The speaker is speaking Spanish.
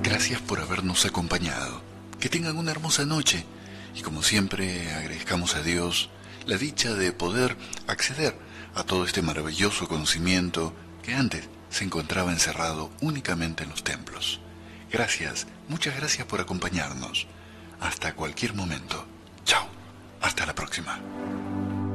Gracias por habernos acompañado. Que tengan una hermosa noche y como siempre agradezcamos a Dios la dicha de poder acceder a todo este maravilloso conocimiento que antes se encontraba encerrado únicamente en los templos. Gracias, muchas gracias por acompañarnos. Hasta cualquier momento. Chao, hasta la próxima.